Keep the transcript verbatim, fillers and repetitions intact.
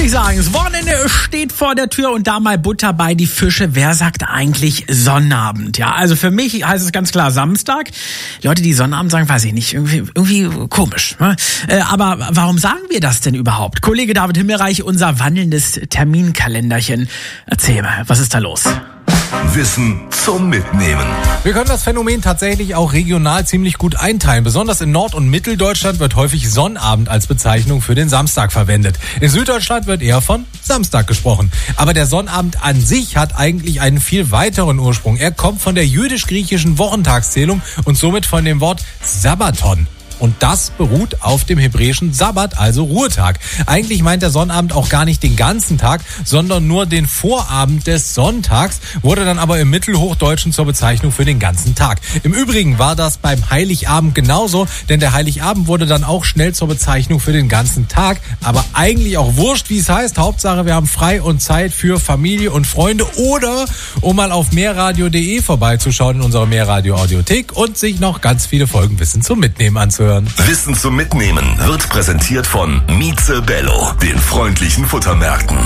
ich sagen, das Wochenende steht vor der Tür und da mal Butter bei die Fische. Wer sagt eigentlich Sonnabend? Ja, also für mich heißt es ganz klar Samstag. Leute, die Sonnabend sagen, weiß ich nicht, irgendwie, irgendwie komisch. Ne? Äh, aber warum sagen wir das denn überhaupt? Kollege David Himmelreich, unser wandelndes Terminkalenderchen. Erzähl mal, was ist da los? Wissen zum Mitnehmen. Wir können das Phänomen tatsächlich auch regional ziemlich gut einteilen. Besonders in Nord- und Mitteldeutschland wird häufig Sonnabend als Bezeichnung für den Samstag verwendet. In Süddeutschland wird eher von Samstag gesprochen. Aber der Sonnabend an sich hat eigentlich einen viel weiteren Ursprung. Er kommt von der jüdisch-griechischen Wochentagszählung und somit von dem Wort Sabbaton. Und das beruht auf dem hebräischen Sabbat, also Ruhetag. Eigentlich meint der Sonnabend auch gar nicht den ganzen Tag, sondern nur den Vorabend des Sonntags, wurde dann aber im Mittelhochdeutschen zur Bezeichnung für den ganzen Tag. Im Übrigen war das beim Heiligabend genauso, denn der Heiligabend wurde dann auch schnell zur Bezeichnung für den ganzen Tag. Aber eigentlich auch wurscht, wie es heißt. Hauptsache, wir haben frei und Zeit für Familie und Freunde oder um mal auf mehrradio punkt de vorbeizuschauen in unserer Mehrradio-Audiothek und sich noch ganz viele Folgen Wissen zum Mitnehmen anzuhören. Wissen zum Mitnehmen wird präsentiert von Mieze Bello, den freundlichen Futtermärkten.